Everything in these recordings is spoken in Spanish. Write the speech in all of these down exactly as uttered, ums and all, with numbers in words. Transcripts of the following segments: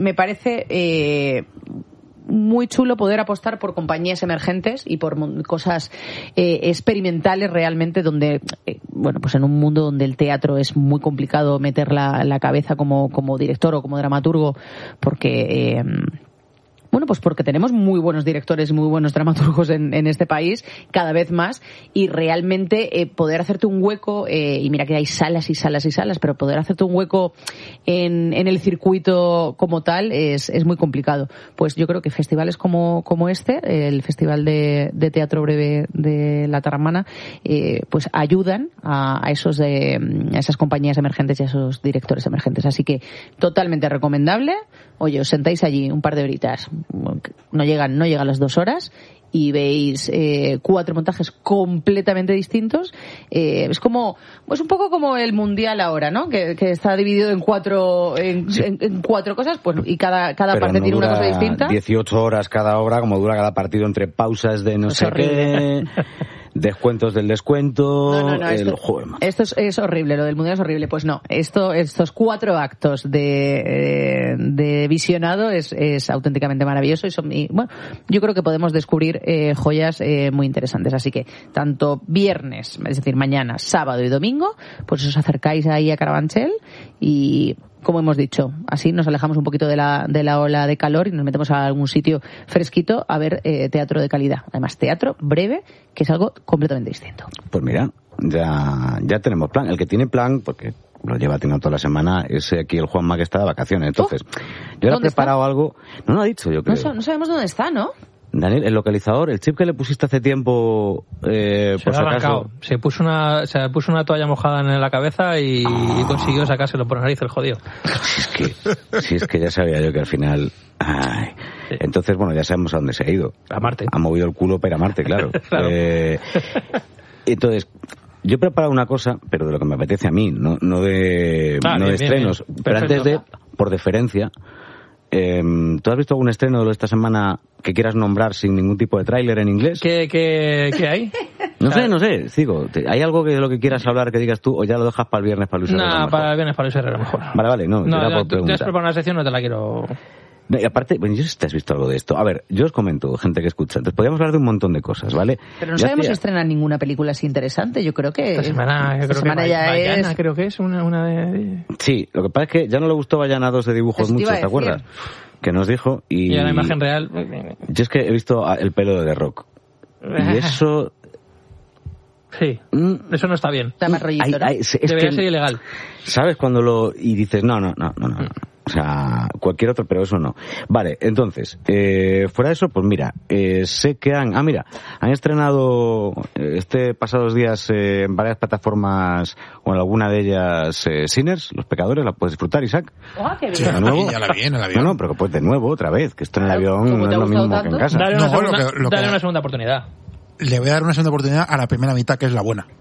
me parece eh, muy chulo poder apostar por compañías emergentes y por cosas eh, experimentales realmente, donde, eh, bueno, pues en un mundo donde el teatro es muy complicado meter la, la cabeza como, como director o como dramaturgo, porque... Eh, Bueno, pues porque tenemos muy buenos directores y muy buenos dramaturgos en, en este país, cada vez más, y realmente eh, poder hacerte un hueco, eh, y mira que hay salas y salas y salas, pero poder hacerte un hueco en, en el circuito como tal es, es muy complicado. Pues yo creo que festivales como, como este, el Festival de, de Teatro Breve de La Tarramana, eh, pues ayudan a, a esos de, a esas compañías emergentes y a esos directores emergentes. Así que totalmente recomendable. Oye, os sentáis allí un par de horitas, no llegan, no llegan las dos horas, y veis eh, cuatro montajes completamente distintos. Eh, es como, pues un poco como el mundial ahora, ¿no? Que, que está dividido en cuatro, en, sí. en, en cuatro cosas, pues, y cada, cada parte no tiene una cosa distinta. dieciocho horas cada obra, como dura cada partido, entre pausas de no es sé horrible. qué. Descuentos del descuento. No, no, no, el esto, joder, esto es, es horrible, lo del mundial es horrible. Pues no, esto, estos cuatro actos de, de visionado es, es auténticamente maravilloso, y, son, y bueno, yo creo que podemos descubrir eh, joyas eh, muy interesantes. Así que tanto viernes, es decir, mañana, sábado y domingo, pues os acercáis ahí a Carabanchel y, como hemos dicho, así nos alejamos un poquito de la, de la ola de calor y nos metemos a algún sitio fresquito a ver eh, teatro de calidad. Además, teatro breve, que es algo completamente distinto. Pues mira, ya, ya tenemos plan. El que tiene plan, porque lo lleva teniendo toda la semana, es aquí el Juanma, que está de vacaciones. Entonces, oh, yo le he preparado está? algo... No lo ha dicho, yo creo. No, no sabemos dónde está, ¿no? Daniel, el localizador, el chip que le pusiste hace tiempo, eh, se por si acaso... Se puso una, se puso una toalla mojada en la cabeza y, ah. y consiguió sacárselo por nariz el jodido. Si es que, si es que ya sabía yo que al final... Ay. Sí. Entonces, bueno, ya sabemos a dónde se ha ido. A Marte. Ha movido el culo para ir a Marte, claro. claro. Eh, entonces... Yo he preparado una cosa, pero de lo que me apetece a mí, no, no de, ah, no bien, de estrenos. Bien, bien. Pero antes de, por deferencia... Eh, ¿Tú has visto algún estreno de esta semana que quieras nombrar sin ningún tipo de tráiler en inglés? ¿Qué, qué, qué hay? No sé, no sé, digo, ¿hay algo que de lo que quieras hablar que digas tú o ya lo dejas para el viernes para Luis Herrera? No, para el viernes para Luis Herrera mejor. Vale, vale, no, no era ya, por tú te has preparado una sección, no te la quiero... No, y aparte, bueno, yo sé si te has visto algo de esto. A ver, yo os comento, gente que escucha. Entonces, podríamos hablar de un montón de cosas, ¿vale? Pero no ya sabemos si estrenar ninguna película así interesante. Yo creo que... Esta semana, yo esta creo semana que ya Bayana, es... creo que es una, una de... Sí, lo que pasa es que ya no le gustó Bayana dos de dibujos Eso mucho, ¿te acuerdas? Que nos dijo y... Y a la imagen real... Yo es que he visto el pelo de The Rock. Y eso... Sí, mm, eso no está bien. Está más rollito, ¿no? Debería que, ser ilegal. ¿Sabes cuando lo... y dices, no, no, no, no, no. O sea, cualquier otro, pero eso no. Vale, entonces, eh, fuera de eso, pues mira, eh, sé que han... Ah, mira, han estrenado este pasados días eh, en varias plataformas, o en alguna de ellas, eh, Sinners, Los Pecadores, la puedes disfrutar, Isaac. ¡Oh, qué bien! Sí, de nuevo. ya la vi en el avión. No, no, pero pues de nuevo, otra vez, que esto en el avión no es lo mismo tanto? que en casa. Dale una, no, segunda, lo que, lo dale que... una segunda oportunidad. Le voy a dar una segunda oportunidad a la primera mitad, que es la buena.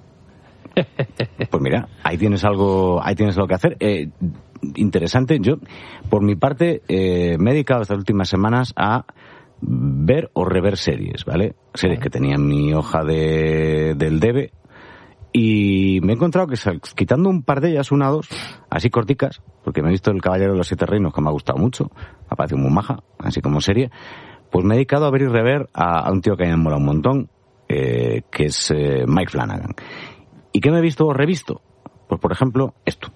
Pues mira, ahí tienes algo, ahí tienes algo que hacer. Eh, interesante. Yo, por mi parte, eh, me he dedicado estas últimas semanas a ver o rever series, ¿vale? Series que tenía en mi hoja de, del debe, y me he encontrado que, quitando un par de ellas, una o dos, así corticas, porque me he visto El Caballero de los Siete Reinos, que me ha gustado mucho, me ha parecido muy maja, así como serie, pues me he dedicado a ver y rever a, a un tío que me mola un montón, eh, que es eh, Mike Flanagan. ¿Y qué me he visto o revisto? Pues, por ejemplo, esto.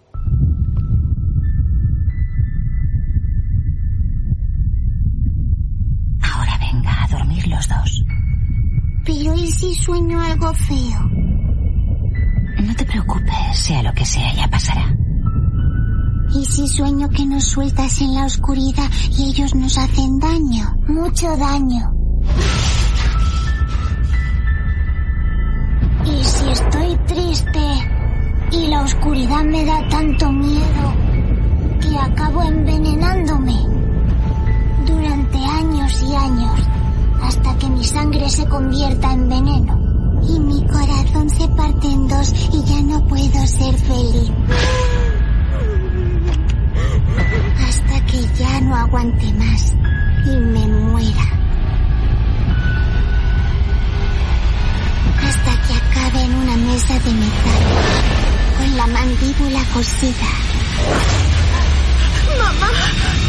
Ahora venga a dormir los dos. Pero ¿y si sueño algo feo? No te preocupes, sea lo que sea, ya pasará. ¿Y si sueño que nos sueltas en la oscuridad y ellos nos hacen daño? Mucho daño. ¿Y si estoy triste y la oscuridad me da tanto miedo que acabo envenenándome? Durante años y años, hasta que mi sangre se convierta en veneno y mi corazón se parte en dos y ya no puedo ser feliz. Hasta que ya no aguante más y me muera. Hasta que acabe en una mesa de metal, con la mandíbula cosida. ¡Mamá!